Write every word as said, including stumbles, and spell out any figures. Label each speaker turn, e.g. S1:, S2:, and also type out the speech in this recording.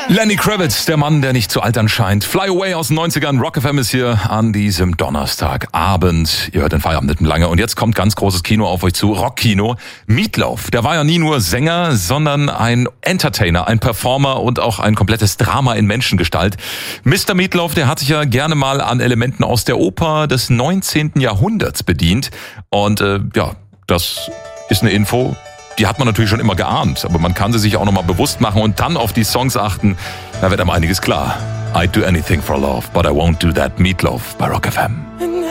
S1: Lenny Kravitz, der Mann, der nicht zu altern scheint. Fly Away aus den neunzigern. Rock F M ist hier an diesem Donnerstagabend. Ihr hört den Feierabend nicht mehr lange. Und jetzt kommt ganz großes Kino auf euch zu. Rockkino. Meatloaf, der war ja nie nur Sänger, sondern ein Entertainer, ein Performer und auch ein komplettes Drama in Menschengestalt. Mister Meatloaf, der hat sich ja gerne mal an Elementen aus der Oper des neunzehnten Jahrhunderts bedient. Und äh, ja, das ist eine Info, die hat man natürlich schon immer geahnt, aber man kann sie sich auch nochmal bewusst machen und dann auf die Songs achten. Da wird einem einiges klar. I'd do anything for love, but I won't do that. Meatloaf bei Rock F M.